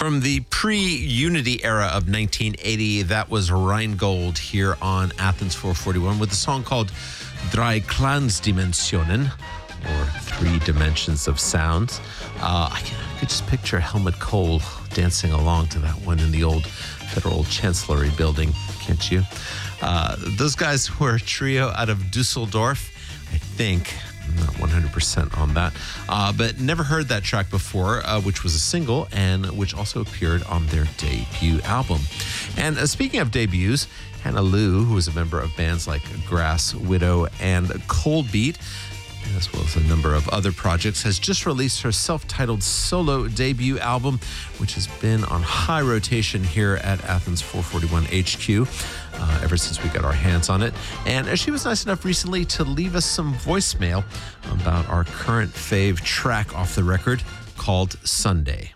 From the pre-Unity era of 1980, that was Rheingold here on Athens 441 with a song called Drei Clansdimensionen, or Three Dimensions of Sound. I could just picture Helmut Kohl dancing along to that one in the old Federal Chancellery building, can't you? Those guys were a trio out of Dusseldorf, I think. I'm not 100% on that, but never heard that track before, which was a single and which also appeared on their debut album. And speaking of debuts, Hannah Liu, who was a member of bands like Grass, Widow, and Cold Beat, as well as a number of other projects, has just released her self-titled solo debut album, which has been on high rotation here at Athens 441 HQ ever since we got our hands on it. And she was nice enough recently to leave us some voicemail about our current fave track off the record called Sunday.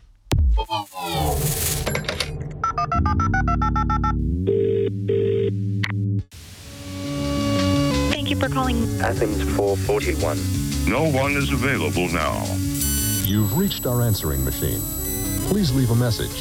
Thank you for calling Athens 441. No one is available now. You've reached our answering machine. Please leave a message.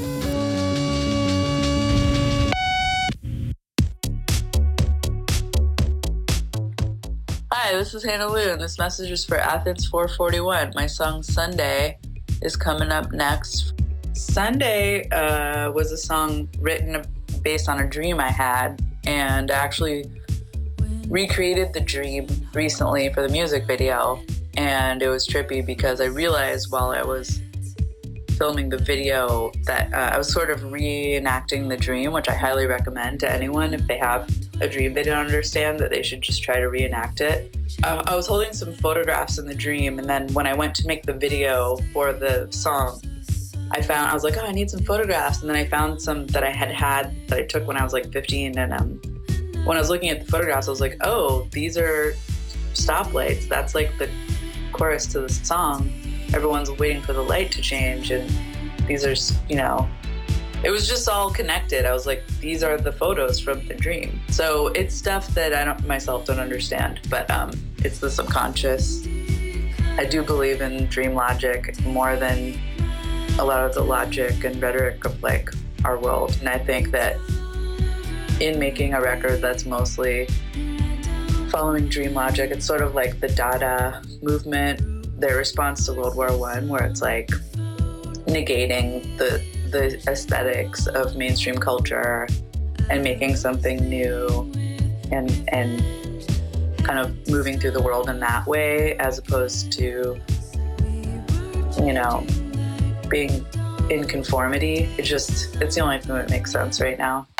Hi, this is Hannah Liu, and this message is for Athens 441. My song Sunday is coming up next. Sunday was a song written based on a dream I had, and I actually recreated the dream recently for the music video, and it was trippy because I realized while I was filming the video that I was sort of reenacting the dream, which I highly recommend to anyone if they have a dream they don't understand, that they should just try to reenact it. I was holding some photographs in the dream, and then when I went to make the video for the song, I was like, oh, I need some photographs, and then I found some that I had that I took when I was like 15, and when I was looking at the photographs, I was like, oh, these are stoplights. That's like the chorus to the song. Everyone's waiting for the light to change, and these are, it was just all connected. I was like, these are the photos from the dream. So it's stuff that I don't understand, but it's the subconscious. I do believe in dream logic more than a lot of the logic and rhetoric of like our world. And I think that in making a record that's mostly following dream logic, it's sort of like the Dada movement, their response to World War I, where it's like negating the aesthetics of mainstream culture and making something new and kind of moving through the world in that way, as opposed to, being in conformity. It's the only thing that makes sense right now.